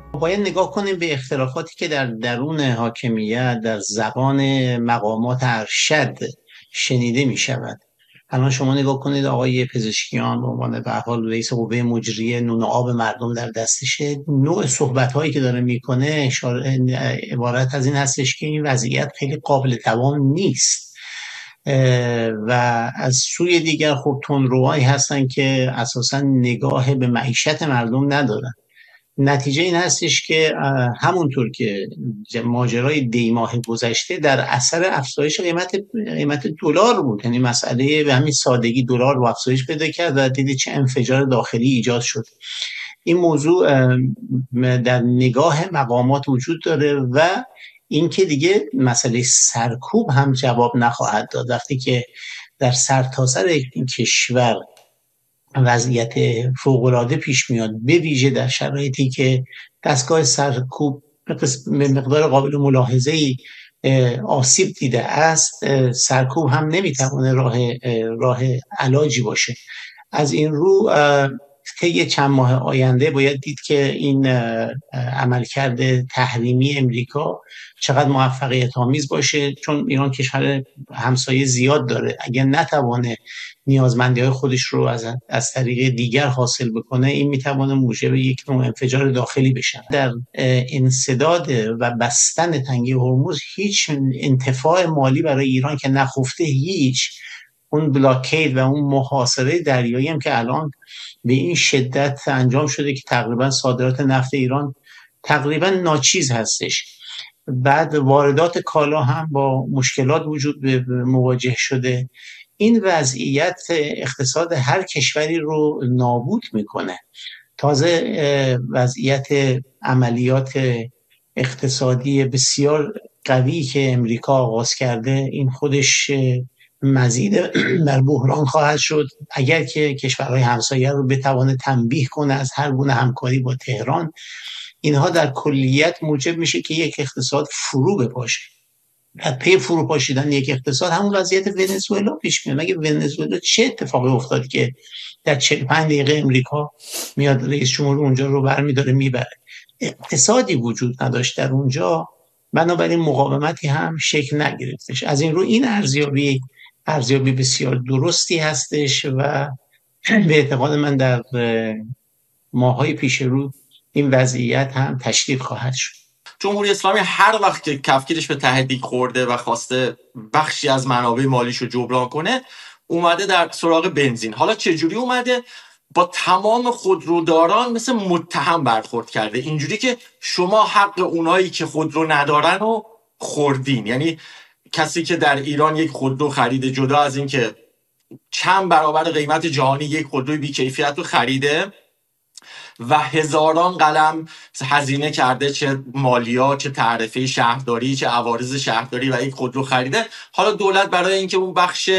باید نگاه کنیم به اختلافاتی که در درون حاکمیت در زبان مقامات ارشد شنیده می شود. الان شما نگاه کنید آقای پزشکیان به عنوان به هر حال رئیس قوه مجریه نون آب مردم در دستشه، نوع صحبت هایی که داره میکنه عبارت از این هستش که این وضعیت خیلی قابل دوام نیست. و از سوی دیگر خب تندروهایی هستن که اساسا نگاه به معیشت مردم ندارن. نتیجه این هستش که همونطور که ماجرای دی ماه گذشته در اثر افزایش قیمت دلار بود، یعنی مسئله به همین سادگی دلار رو افزایش پیدا کرد و دیدید چه انفجار داخلی ایجاد شد. این موضوع در نگاه مقامات وجود داره و این که دیگه مسئله سرکوب هم جواب نخواهد داد وقتی که در سرتاسر این کشور وضعیت فوق‌العاده پیش میاد، به ویژه در شرایطی که دستگاه سرکوب به مقدار قابل ملاحظه‌ای آسیب دیده است. سرکوب هم نمیتونه راه علاجی باشه. از این رو طی چند ماه آینده باید دید که این عملکرد تحریمی امریکا چقدر موفقیت آمیز باشه، چون ایران کشور همسایه زیاد داره. اگر نتوانه نیازمندی های خودش رو از طریق دیگر حاصل بکنه، این میتوانه موجب یک نوع انفجار داخلی بشه. در انسداد و بستن تنگه هرمز هیچ انتفاع مالی برای ایران که نخفته، هیچ اون بلاکید و اون محاصره دریایی هم که الان به این شدت انجام شده که تقریبا صادرات نفت ایران تقریبا ناچیز هستش. بعد واردات کالا هم با مشکلات مواجه شده. این وضعیت اقتصاد هر کشوری رو نابود میکنه. تازه وضعیت عملیات اقتصادی بسیار قوی که امریکا آغاز کرده، این خودش مزید در بحران خواهد شد. اگر که کشورهای همسایه رو بتوانه تنبیه کنه از هر گونه همکاری با تهران، اینها در کلیت موجب میشه که یک اقتصاد فرو بپاشه. در پی فرو پاشیدن یک اقتصاد همون وضعیت ونزوئلا پیش میاد. مگه ونزوئلا چه اتفاقی افتاد که در 45 دقیقه امریکا میاد رئیس جمهور اونجا رو برمیداره میبره؟ اقتصادی وجود نداشت در اونجا، بنابراین مقاومتی هم شکل نگرفتش. از این رو این ارزیابی بسیار درستی هستش و به اعتقاد من در ماهای پیش رو این وضعیت هم تشدید خواهد شد. جمهوری اسلامی هر وقت که کفگیرش به تهدید خورده و خواسته بخشی از منابع مالیشو جبران کنه، اومده در سراغ بنزین. حالا چجوری اومده؟ با تمام خودروداران مثل متهم برخورد کرده، اینجوری که شما حق اونایی که خودرو ندارن رو خوردین. یعنی کسی که در ایران یک خودرو خریده، جدا از این که چند برابر قیمت جهانی یک خودروی بی‌کیفیت رو خریده و هزاران قلم هزینه کرده، چه مالیات، چه تعرفه شهرداری، چه عوارض شهرداری، و یک خودرو خریده، حالا دولت برای اینکه اون بخش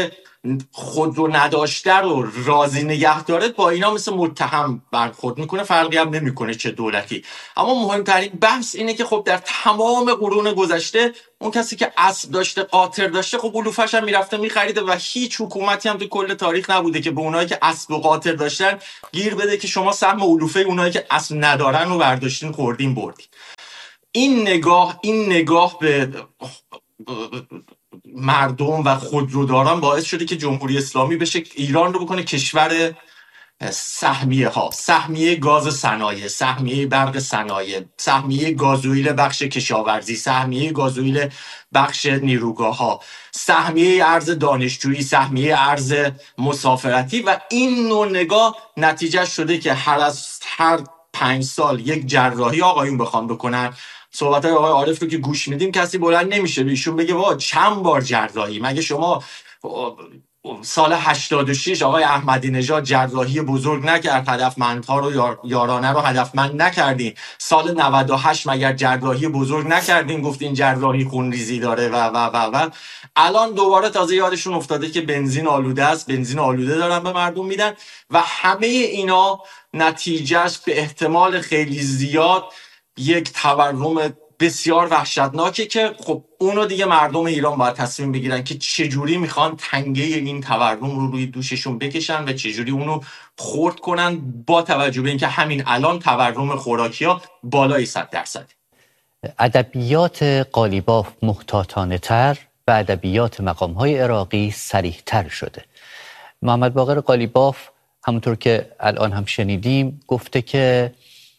خودرو نداشته رو راضی نگه داره با اینا مثل متهم برخورد میکنه. فرقی هم نمیکنه چه دولتی. اما مهمترین بحث اینه که خب در تمام قرون گذشته اون کسی که اسب داشته، قاطر داشته، خب علوفش هم میرفته میخریده و هیچ حکومتی هم تو کل تاریخ نبوده که به اونایی که اسب و قاطر داشتن گیر بده که شما سهم علوفه اونایی که اسب ندارن رو برداشتین خوردین بردین. این نگاه به مردم و خودروداران باعث شده که جمهوری اسلامی بشه ایران رو بکنه کشور سهمیه گاز صنایع، سهمیه برق صنایع، سهمیه گازوئیل بخش کشاورزی، سهمیه گازوئیل بخش نیروگاه ها، سهمیه ارز دانشجویی، سهمیه ارز مسافرتی. و این نوع نگاه نتیجه شده که هر 5 سال یک جراحی آقایون بخوام بکنن. صحبت های آقای عارف رو که گوش میدیم کسی بلند نمیشه ایشون بگه وا چند بار جراحی. مگه شما سال 86 آقای احمدی نژاد جراحی بزرگ نکرد، هدفمندها رو یارانه رو هدفمند نکردین؟ سال 98 مگر جراحی بزرگ نکردین گفتین جراحی خونریزی داره و الان دوباره تازه یادشون افتاده که بنزین آلوده است، بنزین آلوده دارن به مردم میدن. و همه اینا نتیجهش به احتمال خیلی زیاد یک تورم بسیار وحشتناکه که خب اونو دیگه مردم ایران باید تصمیم بگیرن که چجوری میخوان تنگه این تورم رو روی دوششون بکشن و چجوری اونو خرد کنن، با توجه به اینکه همین الان تورم خوراکی‌ها بالای 100%. ادبیات قالیباف محتاطانه تر و ادبیات مقام‌های عراقی صریح‌تر شده. محمد باقر قالیباف همونطور که الان هم شنیدیم گفته که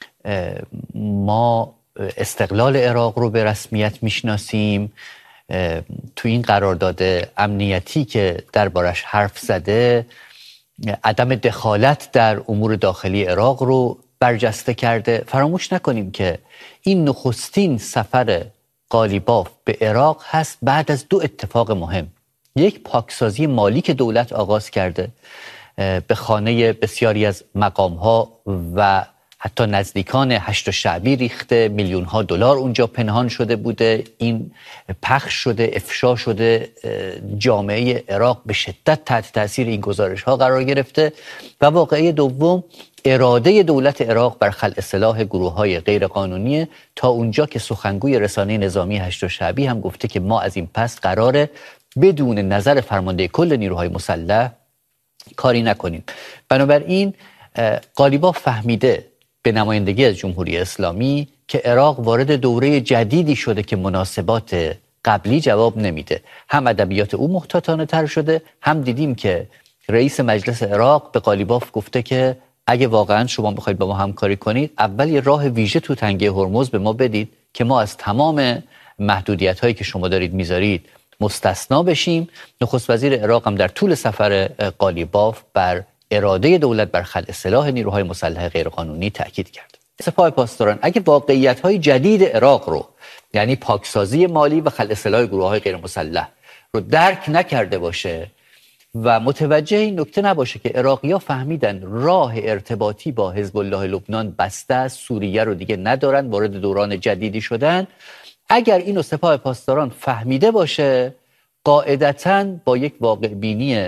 ما استقلال عراق رو به رسمیت میشناسیم. تو این قرارداد امنیتی که دربارش حرف زده عدم دخالت در امور داخلی عراق رو برجسته کرده. فراموش نکنیم که این نخستین سفر قالیباف به عراق هست بعد از 2 اتفاق مهم. یک، پاکسازی مالی که دولت آغاز کرده، به خانه بسیاری از مقام‌ها و حتی نزدیکان هشت شعبی ریخته، میلیون‌ها دلار اونجا پنهان شده بوده، این پخش شده، افشا شده، جامعه عراق به شدت تحت تاثیر این گزارش‌ها قرار گرفته. و واقعه دوم، اراده دولت عراق بر خلع سلاح گروه‌های غیرقانونی، تا اونجا که سخنگوی رسانه نظامی هشت شعبی هم گفته که ما از این پس قراره بدون نظر فرمانده کل نیروهای مسلح کاری نکنیم. بنابراین قالیباف فهمیده به نمایندگی از جمهوری اسلامی که عراق وارد دوره جدیدی شده که مناسبات قبلی جواب نمیده. هم ادبیات او محتاطانه تر شده، هم دیدیم که رئیس مجلس عراق به قالیباف گفته که اگه واقعا شما بخواید با ما همکاری کنید، اول یه راه ویژه تو تنگه هرمز به ما بدید که ما از تمام محدودیت هایی که شما دارید میذارید مستثنا بشیم. نخست وزیر عراق هم در طول سفر قالیباف بر اراده دولت بر خلع سلاح نیروهای مسلح غیرقانونی تاکید کرد. سپاه پاسداران اگه واقعیت‌های جدید عراق رو، یعنی پاکسازی مالی و خلع سلاح گروه‌های غیر مسلح رو درک نکرده باشه و متوجه این نکته نباشه که عراقی‌ها فهمیدن راه ارتباطی با حزب الله لبنان بسته است، سوریه رو دیگه ندارن، وارد دوران جدیدی شدن، اگر اینو سپاه پاسداران فهمیده باشه، قاعدتاً با یک واقع بینی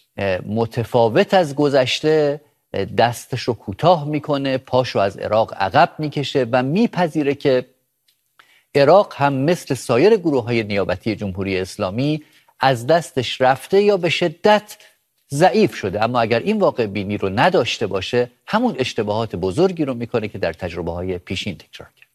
متفاوت از گذشته دستش رو کوتاه میکنه، پاشو از عراق عقب میکشه و میپذیره که عراق هم مثل سایر گروه‌های نیابتی جمهوری اسلامی از دستش رفته یا به شدت ضعیف شده. اما اگر این واقع بینی رو نداشته باشه، همون اشتباهات بزرگی رو میکنه که در تجربه‌های پیشین تکرار کرد.